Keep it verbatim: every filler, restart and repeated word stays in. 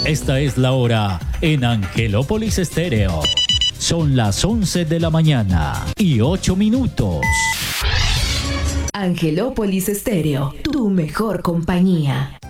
Esta es la hora en Angelópolis Estéreo. Son las once de la mañana y ocho minutos. Angelópolis Estéreo, tu mejor compañía.